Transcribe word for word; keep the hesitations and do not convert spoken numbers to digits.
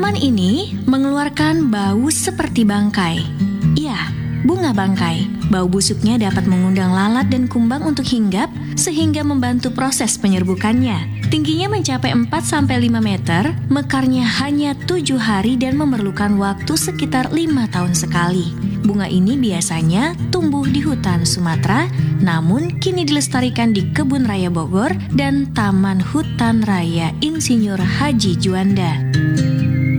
Tanaman ini mengeluarkan bau seperti bangkai. Ya, bunga bangkai. Bau busuknya dapat mengundang lalat dan kumbang untuk hinggap sehingga membantu proses penyerbukannya. Tingginya mencapai empat sampai lima meter, mekarnya hanya tujuh hari dan memerlukan waktu sekitar lima tahun sekali. Bunga ini biasanya tumbuh di hutan Sumatera, namun kini dilestarikan di Kebun Raya Bogor dan Taman Hutan Raya Insinyur Haji Juanda.